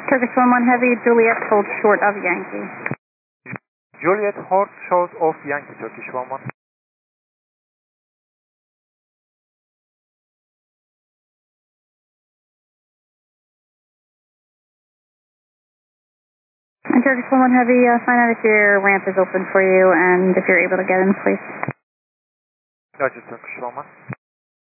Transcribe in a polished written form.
Turkish 1-1 Heavy, Juliet holds short of Yankee. Juliet holds short of Yankee, Turkish 1-1. And Turkish 1-1 Heavy, find out if your ramp is open for you and if you're able to get in, please. Roger, Turkish 1-1.